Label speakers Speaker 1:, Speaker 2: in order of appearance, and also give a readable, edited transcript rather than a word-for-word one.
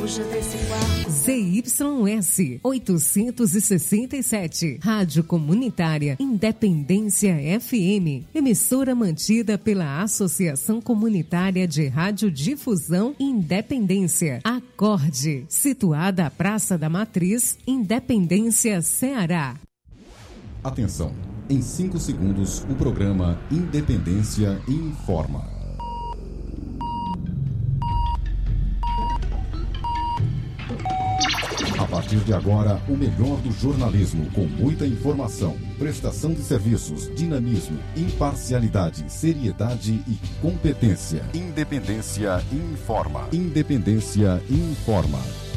Speaker 1: fuja desse quarto.
Speaker 2: ZYS 867, Rádio Comunitária Independência FM, emissora mantida pela Associação Comunitária de Radiodifusão Independência, Acorde, situada à Praça da Matriz, Independência, Ceará.
Speaker 3: Atenção, em 5 segundos o programa Independência informa. A partir de agora, o melhor do jornalismo, com muita informação, prestação de serviços, dinamismo, imparcialidade, seriedade e competência. Independência informa. Independência informa.